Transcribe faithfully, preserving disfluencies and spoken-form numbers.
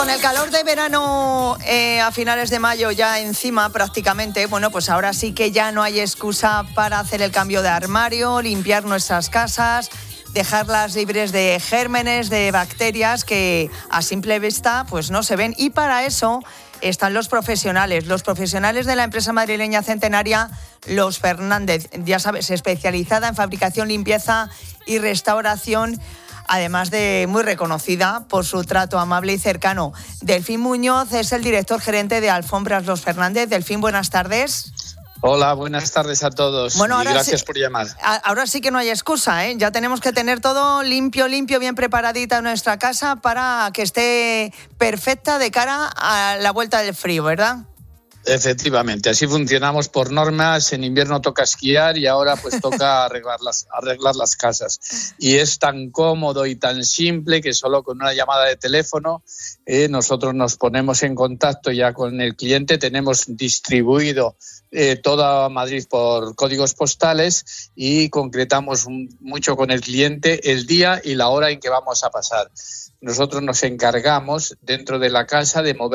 con el calor de verano eh, a finales de mayo ya encima prácticamente, bueno, pues ahora sí que ya no hay excusa para hacer el cambio de armario, limpiar nuestras casas, dejarlas libres de gérmenes, de bacterias que a simple vista pues no se ven. Y para eso están los profesionales, los profesionales de la empresa madrileña centenaria Los Fernández, ya sabes, especializada en fabricación, limpieza y restauración, además de muy reconocida por su trato amable y cercano. Delfín Muñoz es el director gerente de Alfombras Los Fernández. Delfín, buenas tardes. Hola, buenas tardes a todos. Bueno, y gracias sí, por llamar. Ahora sí que no hay excusa, ¿eh? Ya tenemos que tener todo limpio, limpio, bien preparadita en nuestra casa para que esté perfecta de cara a la vuelta del frío, ¿verdad? Efectivamente, así funcionamos por normas. En invierno toca esquiar y ahora pues toca arreglar las, arreglar las casas. Y es tan cómodo y tan simple que solo con una llamada de teléfono eh, nosotros nos ponemos en contacto ya con el cliente. Tenemos distribuido eh, toda Madrid por códigos postales y concretamos un, mucho con el cliente el día y la hora en que vamos a pasar. Nosotros nos encargamos dentro de la casa de mover